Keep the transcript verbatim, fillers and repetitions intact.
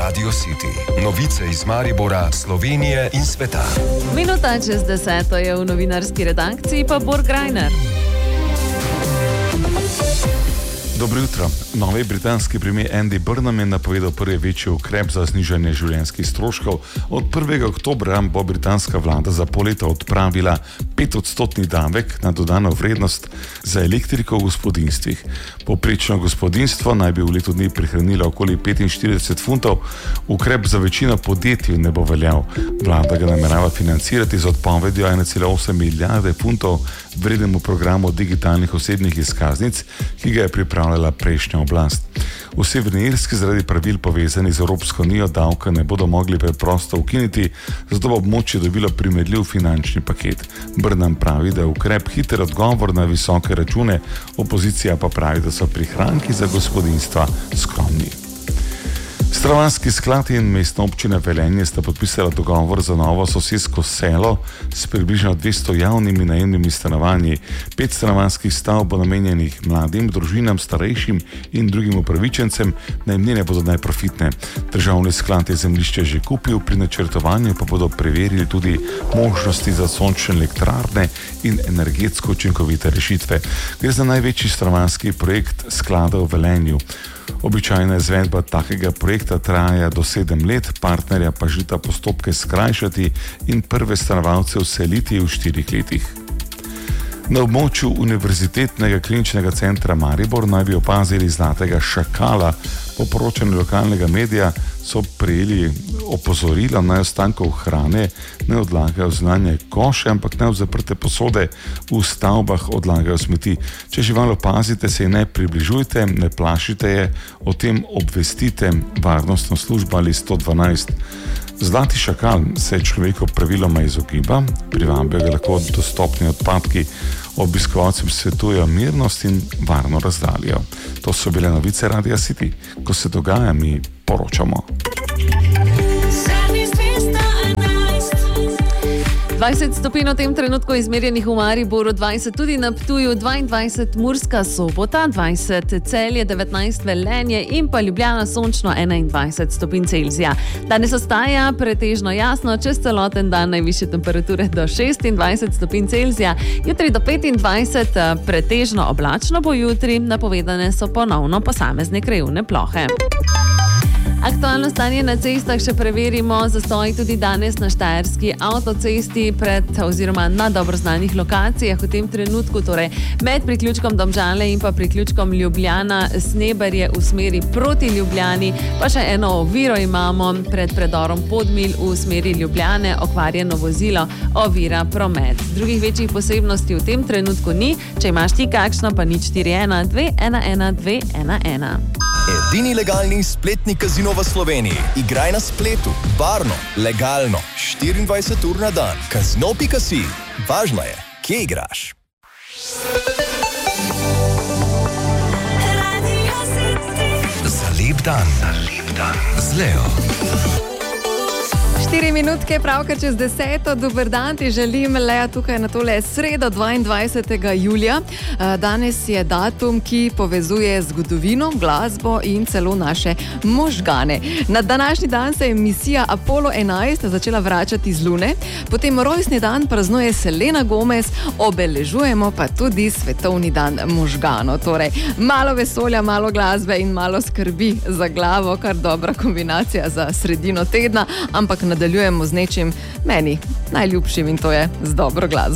Radio City. Novice iz Maribora, Slovenije in sveta. Minuta čez deseto je v novinarski redakciji pa Bor Grajner. Dobro jutro. Novi britanski premier Andy Burnham je napovedal prvi večji ukrep za znižanje življenjskih stroškov. Od prvega oktobra bo britanska vlada za pol leta odpravila petodstotni davek na dodano vrednost za elektriko v gospodinjstvih. Povprečno gospodinjstvo naj bi v letu dni prihranilo okoli petinštirideset funtov. Ukrep za večino podjetij ne bo veljal. Vlada ga namerava financirati z odpovedjo ena cela osem milijarde funtov vrednemu programu digitalnih osebnih izkaznic, ki ga je pripravljala prejšnja oblast. V Severni Irski zaradi pravil povezanih z Evropsko unijo davka ne bodo mogli preprosto ukiniti, zato bo območje dobilo primerljiv finančni paket. Burnham pravi, da je ukrep hiter odgovor na visoke račune, opozicija pa pravi, da so prihranki za gospodinjstva skromni. Stanovanjski sklad in mestna občina Velenje sta podpisala dogovor za novo sosesko Selo s približno dvesto javnimi najemnimi stanovanji. Pet stanovanjskih stavb bo namenjenih mladim, družinam, starejšim in drugim upravičencem, najemnine bodo najprofitne. Državni sklad je zemljišče že kupil, pri načrtovanju pa bodo preverili tudi možnosti za sončne elektrarne in energetsko učinkovite rešitve. Gre za največji stanovanjski projekt sklada v Velenju. Običajna izvedba takega projekta traja do sedem let, partnerja pa želita postopke skrajšati in prve stanovalce vseliti v štirih letih. Na območju Univerzitetnega kliničnega centra Maribor naj bi opazili zlatega šakala. Po poročanju lokalnega medija so prejeli opozorilo naj ostankov hrane ne odlagajo v zunanje koše, ampak naj v zaprte posode v stavbah odlagajo smeti. Če žival opazite, se ji ne približujte, ne plašite je, o tem obvestite varnostno službo ali sto dvanajst. Zlati šakal se človeku praviloma izogiba, privabijo ga lahko dostopni odpadki. Obiskovalcem svetujejo mirnost in varno razdaljo. To so bile novice Radia City. Ko se dogaja, mi poročamo. dvajset stopinj v tem trenutku izmerjenih v Mariboru, dvajset tudi na Ptuju, dvaindvajset Murska Sobota, dvajset Celje, devetnajst Velenje in pa Ljubljana sončno enaindvajset stopinj Celzija. Danes ostaja pretežno jasno, čez celoten dan najvišje temperature do šestindvajset stopinj Celzija, jutri do petindvajset, pretežno oblačno bo jutri, napovedane so ponovno posamezne krajevne plohe. Aktualno stanje na cestah še preverimo, zastoji tudi danes na Štajerski avtocesti pred oziroma na dobro znanih lokacijah v tem trenutku, torej med priključkom Domžale in pa priključkom Ljubljana, Sneberje v smeri proti Ljubljani, pa še eno oviro imamo pred predorom Podmilj v smeri Ljubljane, okvarjeno vozilo ovira promet. Drugih večjih posebnosti v tem trenutku ni, če imaš ti kakšno, pa nič štiri ena dve ena ena dve ena ena. Edini legalni spletni kazino v Sloveniji. Igraj na spletu, varno, legalno, štiriindvajset ur na dan. Kazino pika si. Važno je, kje igraš. Za lep dan, za lep dan z Leo. Štiri minutke, pravkar čez deseto. Dober dan ti želim, Lea, tukaj na tole sredo dvaindvajsetega julija. Danes je datum, ki povezuje zgodovino, glasbo in celo naše možgane. Na današnji dan se je misija Apollo enajst začela vračati z Lune, potem rojstni dan praznuje Selena Gomez, obeležujemo pa tudi svetovni dan možganov. Torej, malo vesolja, malo glasbe in malo skrbi za glavo, kar dobra kombinacija za sredino tedna, ampak nadaljujemo z nečim meni najljubšim in to je z dobro glasbo.